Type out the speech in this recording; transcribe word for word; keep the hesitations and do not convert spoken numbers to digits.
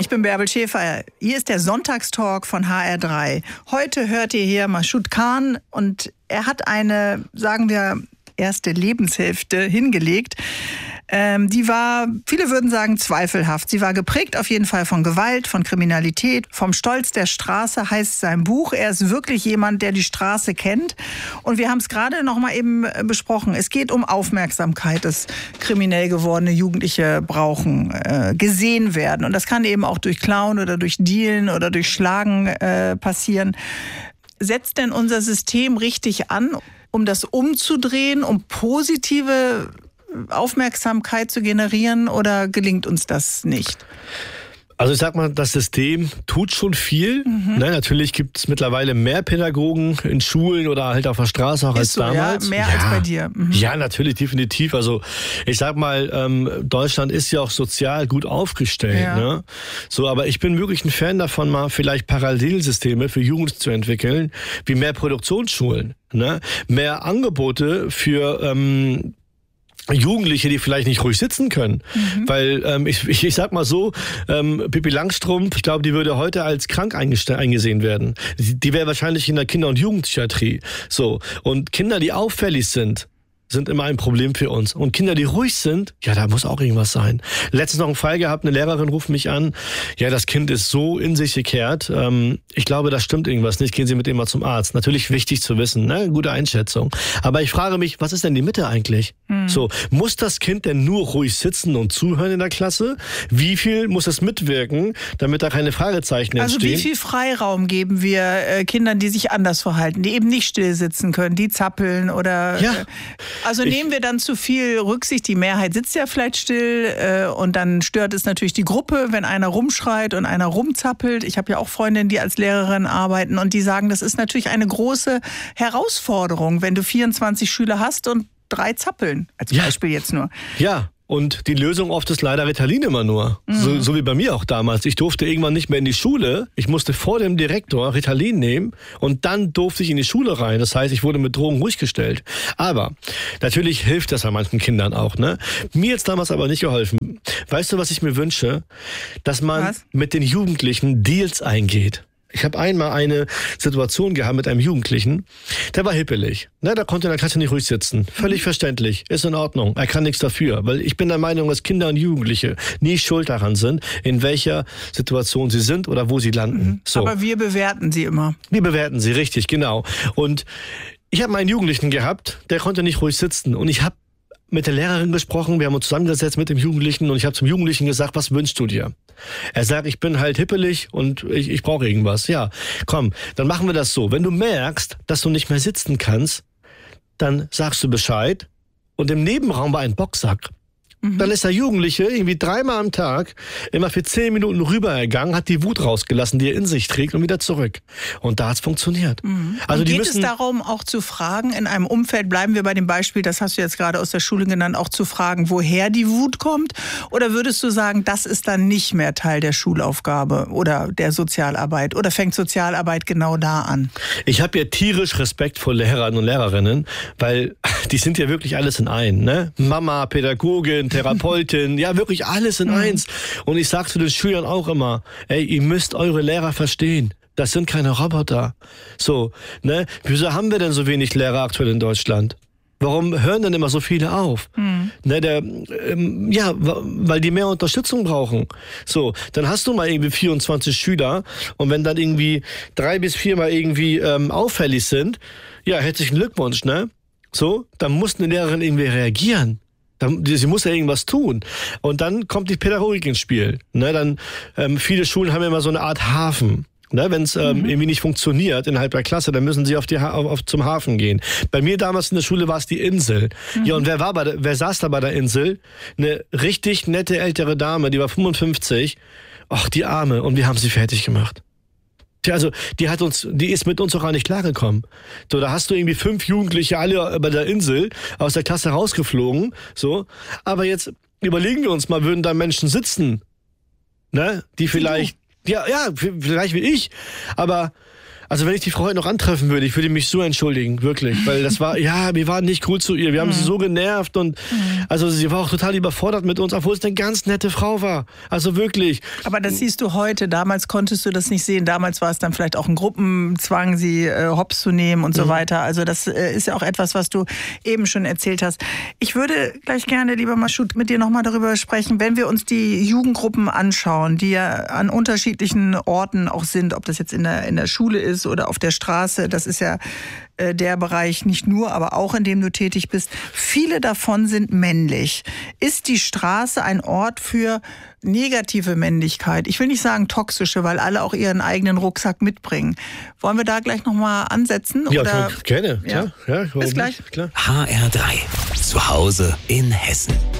Ich bin Bärbel Schäfer. Hier ist der Sonntagstalk von H R drei. Heute hört ihr hier Mashoud Khan und er hat eine, sagen wir, erste Lebenshälfte hingelegt. Ähm, die war, viele würden sagen, zweifelhaft. Sie war geprägt auf jeden Fall von Gewalt, von Kriminalität, vom Stolz der Straße heißt sein Buch. Er ist wirklich jemand, der die Straße kennt. Und wir haben es gerade noch mal eben besprochen. Es geht um Aufmerksamkeit, dass kriminell gewordene Jugendliche brauchen, äh, gesehen werden. Und das kann eben auch durch Klauen oder durch Dealen oder durch Schlagen äh, passieren. Setzt denn unser System richtig an, um das umzudrehen, um positive Aufmerksamkeit zu generieren, oder gelingt uns das nicht? Also ich sag mal, das System tut schon viel. Mhm. Ne, natürlich gibt es mittlerweile mehr Pädagogen in Schulen oder halt auf der Straße auch Ist als so, damals. Ja, mehr ja. als bei dir. Mhm. Ja, natürlich, definitiv. Also ich sag mal, ähm, Deutschland ist ja auch sozial gut aufgestellt. Ja. Ne? So, aber ich bin wirklich ein Fan davon, mal vielleicht Parallelsysteme für Jugend zu entwickeln, wie mehr Produktionsschulen, ne? Mehr Angebote für ähm, Jugendliche, die vielleicht nicht ruhig sitzen können. Mhm. Weil ähm, ich, ich, ich sag mal so, ähm, Pippi Langstrumpf, ich glaube, die würde heute als krank eingesehen werden. Die, die wäre wahrscheinlich in der Kinder- und Jugendpsychiatrie. So. Und Kinder, die auffällig sind, sind immer ein Problem für uns. Und Kinder, die ruhig sind, ja, da muss auch irgendwas sein. Letztens noch einen Fall gehabt, eine Lehrerin ruft mich an, ja, das Kind ist so in sich gekehrt, ähm, ich glaube, da stimmt irgendwas nicht, gehen Sie mit dem mal zum Arzt. Natürlich wichtig zu wissen, ne, gute Einschätzung. Aber ich frage mich, was ist denn die Mitte eigentlich? Hm. So, muss das Kind denn nur ruhig sitzen und zuhören in der Klasse? Wie viel muss es mitwirken, damit da keine Fragezeichen also entstehen? Also wie viel Freiraum geben wir äh, Kindern, die sich anders verhalten, die eben nicht still sitzen können, die zappeln oder... Ja. Äh, Also ich nehmen wir dann zu viel Rücksicht, die Mehrheit sitzt ja vielleicht still äh, und dann stört es natürlich die Gruppe, wenn einer rumschreit und einer rumzappelt. Ich habe ja auch Freundinnen, die als Lehrerin arbeiten und die sagen, das ist natürlich eine große Herausforderung, wenn du vierundzwanzig Schüler hast und drei zappeln, als Beispiel ja. jetzt nur. Ja. Und die Lösung oft ist leider Ritalin immer nur. Mhm. So, so wie bei mir auch damals. Ich durfte irgendwann nicht mehr in die Schule. Ich musste vor dem Direktor Ritalin nehmen und dann durfte ich in die Schule rein. Das heißt, ich wurde mit Drogen ruhig gestellt. Aber natürlich hilft das an manchen Kindern auch. Ne? Mir jetzt damals aber nicht geholfen. Weißt du, was ich mir wünsche? Dass man was? mit den Jugendlichen Deals eingeht. Ich habe einmal eine Situation gehabt mit einem Jugendlichen, der war hippelig. Ne, der konnte in der Klasse nicht ruhig sitzen. Völlig verständlich, ist in Ordnung. Er kann nichts dafür, weil ich bin der Meinung, dass Kinder und Jugendliche nie schuld daran sind, in welcher Situation sie sind oder wo sie landen. Mhm. So. Aber wir bewerten sie immer. Wir bewerten sie, richtig, genau. Und ich habe einen Jugendlichen gehabt, der konnte nicht ruhig sitzen. Und ich habe mit der Lehrerin gesprochen, wir haben uns zusammengesetzt mit dem Jugendlichen und ich habe zum Jugendlichen gesagt, was wünschst du dir? Er sagt, ich bin halt hippelig und ich, ich brauche irgendwas. Ja, komm, dann machen wir das so. Wenn du merkst, dass du nicht mehr sitzen kannst, dann sagst du Bescheid und im Nebenraum war ein Boxsack. Mhm. Dann ist der Jugendliche irgendwie dreimal am Tag immer für zehn Minuten rübergegangen, hat die Wut rausgelassen, die er in sich trägt und wieder zurück. Und da hat's funktioniert. Mhm. Also und die geht müssen es darum, auch zu fragen, in einem Umfeld, bleiben wir bei dem Beispiel, das hast du jetzt gerade aus der Schule genannt, auch zu fragen, woher die Wut kommt? Oder würdest du sagen, das ist dann nicht mehr Teil der Schulaufgabe oder der Sozialarbeit? Oder fängt Sozialarbeit genau da an? Ich habe ja tierisch Respekt vor Lehrern und Lehrerinnen, weil die sind ja wirklich alles in einem. Ne? Mama, Pädagogin, Therapeutin, ja wirklich alles in mhm. eins. Und ich sage zu den Schülern auch immer, ey, ihr müsst eure Lehrer verstehen. Das sind keine Roboter. So, ne? Wieso haben wir denn so wenig Lehrer aktuell in Deutschland? Warum hören denn immer so viele auf? Mhm. Ne, der, ähm, ja, weil die mehr Unterstützung brauchen. So, dann hast du mal irgendwie vierundzwanzig Schüler und wenn dann irgendwie drei bis viermal irgendwie ähm, auffällig sind, ja, herzlichen Glückwunsch, ne? So, dann muss eine Lehrerin irgendwie reagieren. Sie muss ja irgendwas tun. Und dann kommt die Pädagogik ins Spiel. Ne, dann, ähm, viele Schulen haben ja immer so eine Art Hafen. Ne, wenn es ähm, mhm. irgendwie nicht funktioniert innerhalb der Klasse, dann müssen sie auf die ha- auf, auf, zum Hafen gehen. Bei mir damals in der Schule war es die Insel. Mhm. Ja, und wer war bei der, wer saß da bei der Insel? Eine richtig nette ältere Dame, die war fünfundfünfzig. Ach, die Arme. Und wir haben sie fertig gemacht. Also die hat uns, die ist mit uns auch gar nicht klargekommen. So, da hast du irgendwie fünf Jugendliche alle bei der Insel aus der Klasse rausgeflogen. So, aber jetzt überlegen wir uns mal, würden da Menschen sitzen, ne, die vielleicht, ja, ja, vielleicht wie ich, aber Also wenn ich die Frau heute noch antreffen würde, ich würde mich so entschuldigen, wirklich. Weil das war, ja, wir waren nicht cool zu ihr. Wir haben mhm. sie so genervt und mhm. also sie war auch total überfordert mit uns, obwohl es eine ganz nette Frau war. Also wirklich. Aber das siehst du heute. Damals konntest du das nicht sehen. Damals war es dann vielleicht auch ein Gruppenzwang, sie äh, hops zu nehmen und mhm. so weiter. Also das äh, ist ja auch etwas, was du eben schon erzählt hast. Ich würde gleich gerne, lieber Maschud, mit dir nochmal darüber sprechen, wenn wir uns die Jugendgruppen anschauen, die ja an unterschiedlichen Orten auch sind, ob das jetzt in der, in der Schule ist oder auf der Straße. Das ist ja äh, der Bereich nicht nur, aber auch in dem du tätig bist. Viele davon sind männlich. Ist die Straße ein Ort für negative Männlichkeit? Ich will nicht sagen toxische, weil alle auch ihren eigenen Rucksack mitbringen. Wollen wir da gleich nochmal ansetzen? Ja, oder? gerne. Ja. Ja, Bis gleich. Klar. H R drei. Zu Hause in Hessen.